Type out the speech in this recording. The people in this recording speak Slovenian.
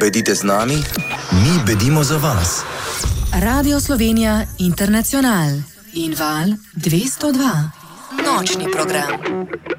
Bedite z nami, mi bedimo za vas. Radio Slovenija Internacional in Val 202. Nočni program.